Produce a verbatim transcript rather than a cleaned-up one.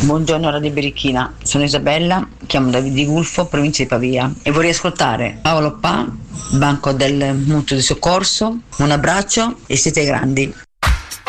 Buongiorno Radio Berichina, sono Isabella, chiamo da Vidigulfo, provincia di Pavia e vorrei ascoltare Paolo Pa, Banco del Mutuo di Soccorso. Un abbraccio e siete grandi.